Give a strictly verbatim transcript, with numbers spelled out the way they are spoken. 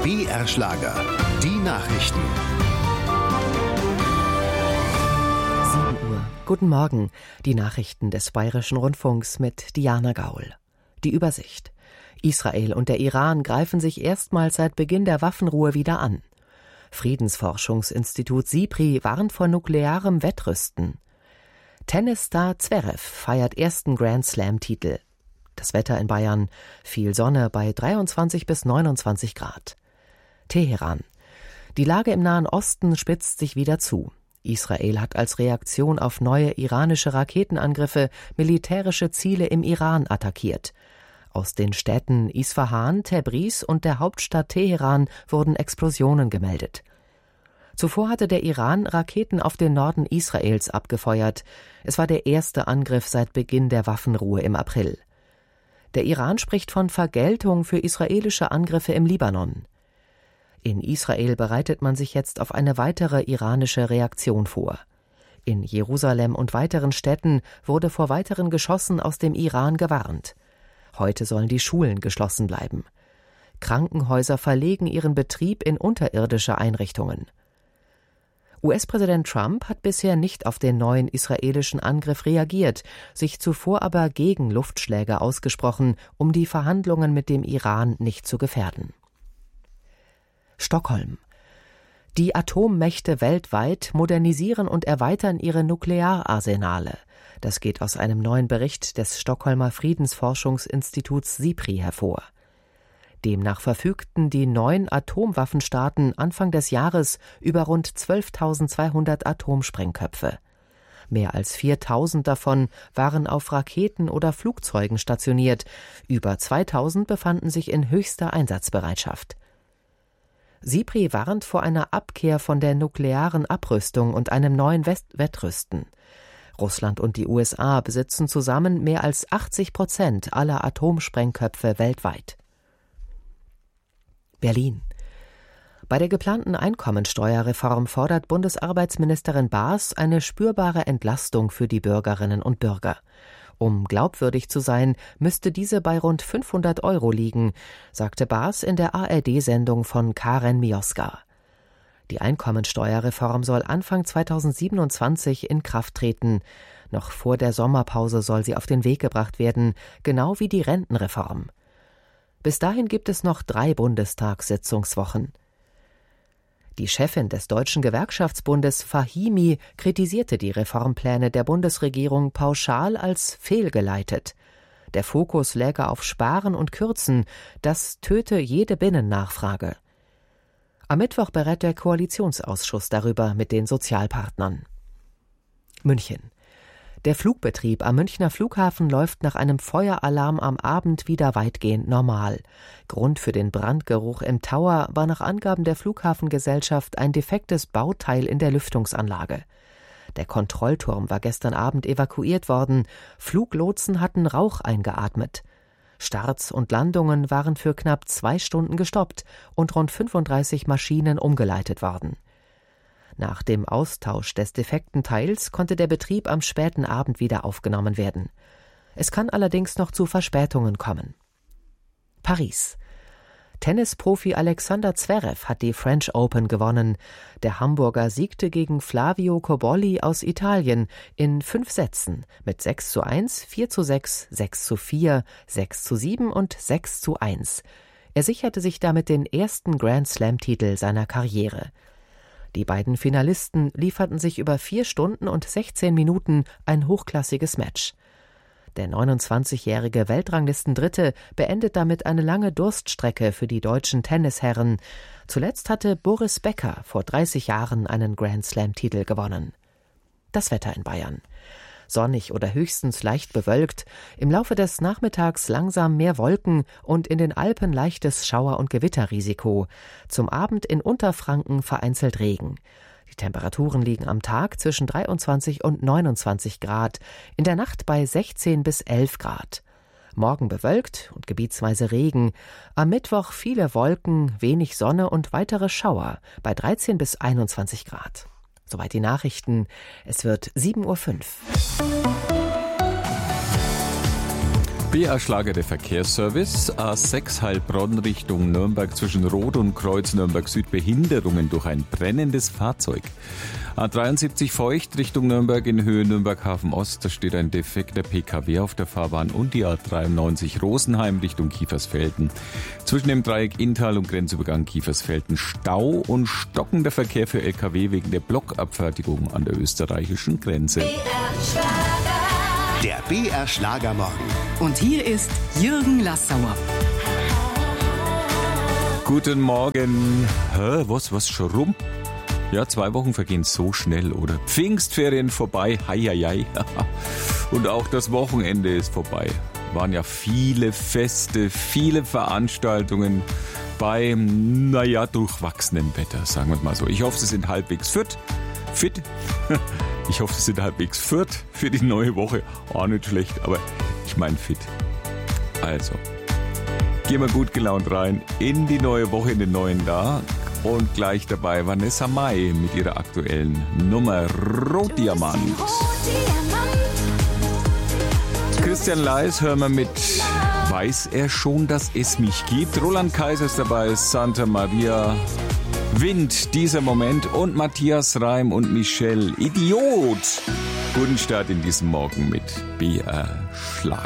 B R Schlager, die Nachrichten. sieben Uhr. Guten Morgen. Die Nachrichten des Bayerischen Rundfunks mit Diana Gaul. Die Übersicht. Israel und der Iran greifen sich erstmals seit Beginn der Waffenruhe wieder an. Friedensforschungsinstitut SIPRI warnt vor nuklearem Wettrüsten. Tennisstar Zverev feiert ersten Grand-Slam-Titel. Das Wetter in Bayern: viel Sonne bei dreiundzwanzig bis neunundzwanzig Grad. Teheran. Die Lage im Nahen Osten spitzt sich wieder zu. Israel hat als Reaktion auf neue iranische Raketenangriffe militärische Ziele im Iran attackiert. Aus den Städten Isfahan, Tabriz und der Hauptstadt Teheran wurden Explosionen gemeldet. Zuvor hatte der Iran Raketen auf den Norden Israels abgefeuert. Es war der erste Angriff seit Beginn der Waffenruhe im April. Der Iran spricht von Vergeltung für israelische Angriffe im Libanon. In Israel bereitet man sich jetzt auf eine weitere iranische Reaktion vor. In Jerusalem und weiteren Städten wurde vor weiteren Geschossen aus dem Iran gewarnt. Heute sollen die Schulen geschlossen bleiben. Krankenhäuser verlegen ihren Betrieb in unterirdische Einrichtungen. U S-Präsident Trump hat bisher nicht auf den neuen israelischen Angriff reagiert, sich zuvor aber gegen Luftschläge ausgesprochen, um die Verhandlungen mit dem Iran nicht zu gefährden. Stockholm. Die Atommächte weltweit modernisieren und erweitern ihre Nukleararsenale. Das geht aus einem neuen Bericht des Stockholmer Friedensforschungsinstituts SIPRI hervor. Demnach verfügten die neun Atomwaffenstaaten Anfang des Jahres über rund zwölftausendzweihundert Atomsprengköpfe. Mehr als viertausend davon waren auf Raketen oder Flugzeugen stationiert, über zweitausend befanden sich in höchster Einsatzbereitschaft. SIPRI warnt vor einer Abkehr von der nuklearen Abrüstung und einem neuen West- Wettrüsten. Russland und die U S A besitzen zusammen mehr als achtzig Prozent aller Atomsprengköpfe weltweit. Berlin. Bei der geplanten Einkommensteuerreform fordert Bundesarbeitsministerin Baas eine spürbare Entlastung für die Bürgerinnen und Bürger. Um glaubwürdig zu sein, müsste diese bei rund fünfhundert Euro liegen, sagte Baas in der A R D-Sendung von Karen Mioska. Die Einkommensteuerreform soll Anfang zweitausendsiebenundzwanzig in Kraft treten. Noch vor der Sommerpause soll sie auf den Weg gebracht werden, genau wie die Rentenreform. Bis dahin gibt es noch drei Bundestagssitzungswochen. Die Chefin des Deutschen Gewerkschaftsbundes Fahimi kritisierte die Reformpläne der Bundesregierung pauschal als fehlgeleitet. Der Fokus läge auf Sparen und Kürzen, das töte jede Binnennachfrage. Am Mittwoch berät der Koalitionsausschuss darüber mit den Sozialpartnern. München. Der Flugbetrieb am Münchner Flughafen läuft nach einem Feueralarm am Abend wieder weitgehend normal. Grund für den Brandgeruch im Tower war nach Angaben der Flughafengesellschaft ein defektes Bauteil in der Lüftungsanlage. Der Kontrollturm war gestern Abend evakuiert worden. Fluglotsen hatten Rauch eingeatmet. Starts und Landungen waren für knapp zwei Stunden gestoppt und rund fünfunddreißig Maschinen umgeleitet worden. Nach dem Austausch des defekten Teils konnte der Betrieb am späten Abend wieder aufgenommen werden. Es kann allerdings noch zu Verspätungen kommen. Paris. Tennisprofi Alexander Zverev hat die French Open gewonnen. Der Hamburger siegte gegen Flavio Cobolli aus Italien in fünf Sätzen mit sechs zu eins, vier zu sechs, sechs zu vier, sechs zu sieben und sechs zu eins. Er sicherte sich damit den ersten Grand-Slam-Titel seiner Karriere. Die beiden Finalisten lieferten sich über vier Stunden und sechzehn Minuten ein hochklassiges Match. Der neunundzwanzigjährige Weltranglistendritte beendet damit eine lange Durststrecke für die deutschen Tennisherren. Zuletzt hatte Boris Becker vor dreißig Jahren einen Grand-Slam-Titel gewonnen. Das Wetter in Bayern. Sonnig oder höchstens leicht bewölkt, im Laufe des Nachmittags langsam mehr Wolken und in den Alpen leichtes Schauer- und Gewitterrisiko. Zum Abend in Unterfranken vereinzelt Regen. Die Temperaturen liegen am Tag zwischen dreiundzwanzig und neunundzwanzig Grad, in der Nacht bei sechzehn bis elf Grad. Morgen bewölkt und gebietsweise Regen, am Mittwoch viele Wolken, wenig Sonne und weitere Schauer bei dreizehn bis einundzwanzig Grad. Soweit die Nachrichten. Es wird sieben Uhr fünf. B R Schlager, der Verkehrsservice. A sechs Heilbronn Richtung Nürnberg zwischen Rot und Kreuz Nürnberg Süd. Behinderungen durch ein brennendes Fahrzeug. A dreiundsiebzig Feucht Richtung Nürnberg in Höhe Nürnberg-Hafen Ost. Da steht ein defekter P K W auf der Fahrbahn. Und die A dreiundneunzig Rosenheim Richtung Kiefersfelden. Zwischen dem Dreieck Inntal und Grenzübergang Kiefersfelden Stau und stockender Verkehr für L K W wegen der Blockabfertigung an der österreichischen Grenze. B R Schlager. Der B R Schlagermorgen. Und hier ist Jürgen Lassauer. Guten Morgen. Hä, was, was, schon rum? Ja, zwei Wochen vergehen so schnell, oder? Pfingstferien vorbei, hei, hei, hei. Und auch das Wochenende ist vorbei. Waren ja viele Feste, viele Veranstaltungen bei, naja, durchwachsenem Wetter, sagen wir mal so. Ich hoffe, Sie sind halbwegs fit. Fit? Ich hoffe, Sie sind halbwegs fit für die neue Woche. Auch nicht schlecht, aber ich meine fit. Also, gehen wir gut gelaunt rein in die neue Woche, in den neuen Tag. Und gleich dabei Vanessa Mai mit ihrer aktuellen Nummer Rotdiamant. Christian Leis hören wir mit Weiß er schon, dass es mich gibt? Roland Kaiser ist dabei, Santa Maria, Wind, dieser Moment und Matthias Reim und Michelle, Idiot. Guten Start in diesem Morgen mit B R Schlager.